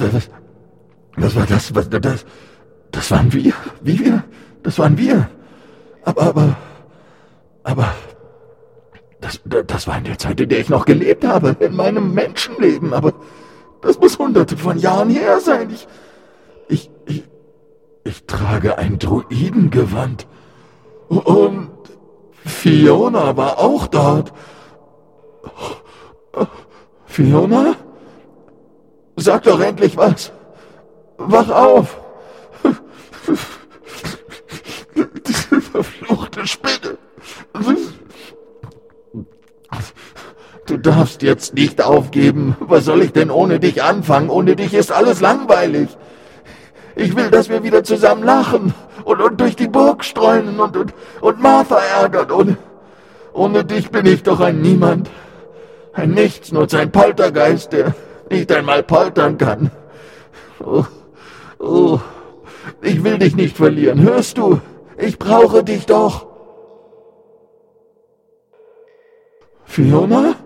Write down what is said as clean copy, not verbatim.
Das waren wir. Das waren wir. Aber, das war in der Zeit, in der ich noch gelebt habe, in meinem Menschenleben, aber das muss hunderte von Jahren her sein. Ich trage ein Druidengewand. Und Fiona war auch dort. Fiona? Sag doch endlich was. Wach auf. Diese verfluchte Spinne. Du darfst jetzt nicht aufgeben. Was soll ich denn ohne dich anfangen? Ohne dich ist alles langweilig. Ich will, dass wir wieder zusammen lachen und durch die Burg streunen und Martha ärgern. Ohne dich bin ich doch ein Niemand. Ein Nichtsnutz, ein Poltergeist, der nicht einmal poltern kann. Oh, ich will dich nicht verlieren, hörst du? Ich brauche dich doch. Fiona?